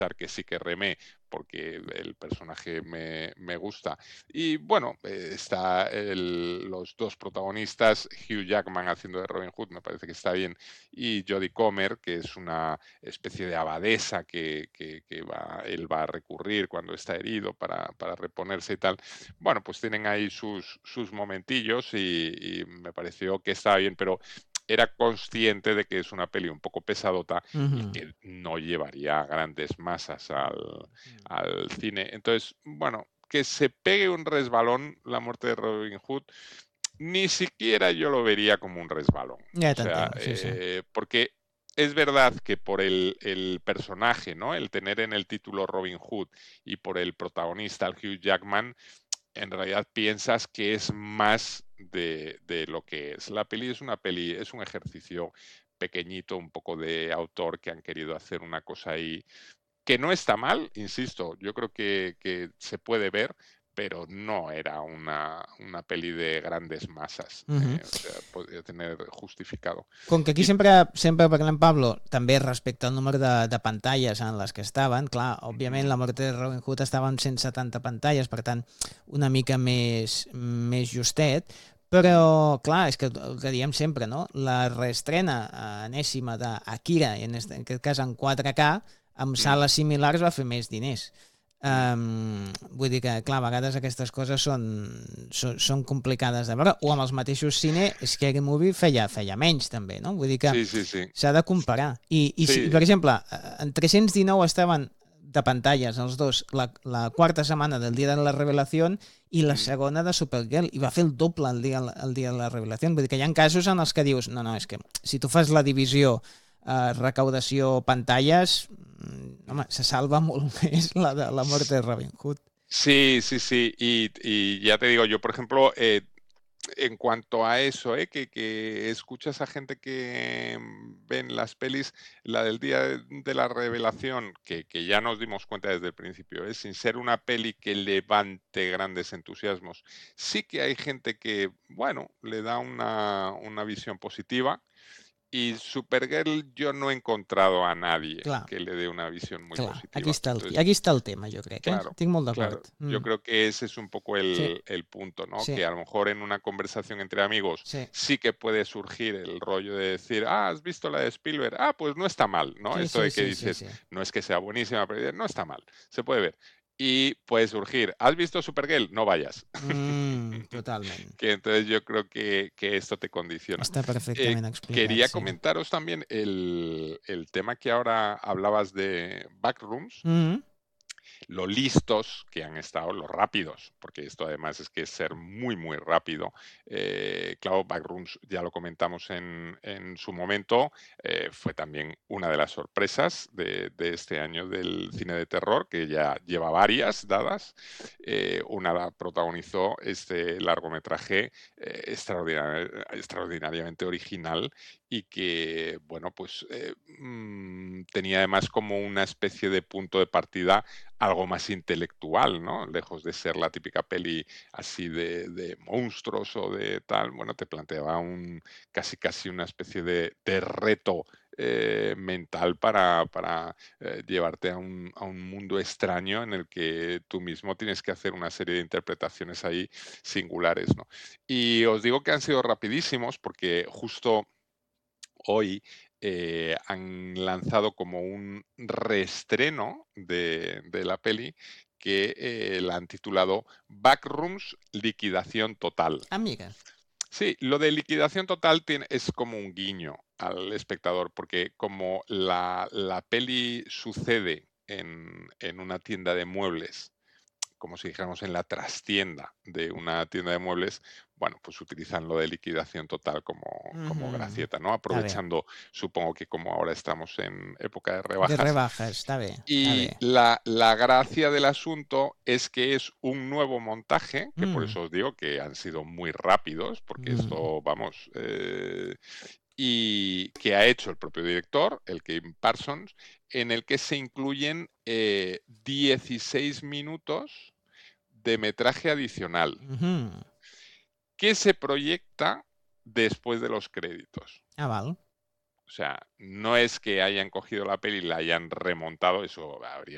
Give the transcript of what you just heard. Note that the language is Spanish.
que sí que remé porque el personaje me gusta. Y bueno, está los dos protagonistas, Hugh Jackman haciendo de Robin Hood, me parece que está bien, y Jodie Comer, que es una especie de abadesa que él va a recurrir cuando está herido para reponerse y tal. Bueno, pues tienen ahí sus momentillos y me pareció que estaba bien, pero era consciente de que es una peli un poco pesadota y Ujú. que no llevaría grandes masas al cine. Entonces, bueno, que se pegue un resbalón la muerte de Robin Hood, ni siquiera yo lo vería como un resbalón. Ja O sea, t'entenc, sí, sí. porque es verdad que por el personaje, ¿no? El tener en el título Robin Hood y por el protagonista, el Hugh Jackman, en realidad piensas que es más de lo que es. La peli es una peli, es un ejercicio pequeñito, un poco de autor que han querido hacer una cosa ahí que no está mal, insisto, yo creo que se puede ver, pero no era una peli de grandes masas. Mhm. O sea, podría tener justificado. Com que aquí Y sempre parlem, Pablo, també respecte al número de pantalles en les que estaven, clar, òbviament mm, la mort de Robin Hood estava amb 170 pantalles, per tant, una mica més justet, mm, però, clar, és que el que diem sempre, no? La reestrena enèsima d'Akira, i en aquest cas en 4K, amb mm, sales similars va fer més diners. mm. Vull dir que, clar, a vegades aquestes coses són complicades de veure, o amb els mateixos cine, Scary Movie feia menys també, no? Vull dir que Sí, sí, sí. s'ha de comparar. I, per Sí. exemple, en 319 estaven de pantalles els dos la quarta setmana del dia de la revelació i la Mm. segona de Supergirl, i va fer el doble el dia de la revelació. Vull dir que hi ha casos en els que dius, no, és que si tu fas la divisió recaudació pantalles, home, se salva molt més la de la mort de Robin Hood. Sí, sí, sí. Y ya te digo, yo, por ejemplo, en cuanto a eso, que escuchas a gente que ven las pelis, la del día de la revelación, que ya nos dimos cuenta desde el principio, sin ser una peli que levante grandes entusiasmos, sí que hay gente que, bueno, le da una visión positiva. Y Supergirl yo no he encontrado a nadie Clar, que le dé una visión muy clar. positiva. Entonces, Aquí està el tema, jo crec, eh? claro, Estic molt claro. d'acord. Yo creo que ese es un poco Sí, el punto, ¿no? sí, Que a lo mejor en una conversación entre amigos sí, sí que puede surgir el rollo de decir, ah, ¿has visto la de Spielberg? Ah, pues no está mal, ¿no? sí, Esto sí, de que sí, sí, dices, sí. no es que sea buenísima, pero no está mal, se puede ver. Y puede surgir, ¿has visto Supergirl? No vayas. Totalment. Que entonces yo creo que esto te condiciona. Està perfectament explicat, Quería sí. comentaros también el tema que ahora hablabas de Backrooms, Mm. lo listos que han estado, lo rápidos, porque esto además es que es ser muy, muy rápido. Claro, Backrooms, ya lo comentamos en su momento, fue también una de las sorpresas de este año del cine de terror, que ya lleva varias dadas. Una la protagonizó este largometraje extraordinariamente original y que, bueno, pues tenía además como una especie de punto de partida algo más intelectual, ¿no? Lejos de ser la típica peli así de monstruos o de tal, bueno, te planteaba casi una especie de reto mental para llevarte a un mundo extraño en el que tú mismo tienes que hacer una serie de interpretaciones ahí singulares, ¿no? Y os digo que han sido rapidísimos porque justo hoy han lanzado como un reestreno de la peli que la han titulado Backrooms Liquidación Total. Amiga. Sí, lo de liquidación total es como un guiño al espectador, porque como la peli sucede en una tienda de muebles, como si dijéramos en la trastienda de una tienda de muebles, bueno, pues utilizan lo de liquidación total como gracieta, ¿no? Està bé. Aprovechando, supongo que como ahora estamos en época de De rebajas. rebajas, està bé, està Y bé. la gracia del asunto es que es un nuevo montaje, que por Mm. eso os digo que han sido muy rápidos, porque Mm. esto, vamos, y que ha hecho el propio director, el Kevin Parsons, en el que se incluyen 16 minutos de metraje adicional, Mhm. que se proyecta después de los créditos. Ah, val. O sea, no es que hayan cogido la peli y la hayan remontado, eso habría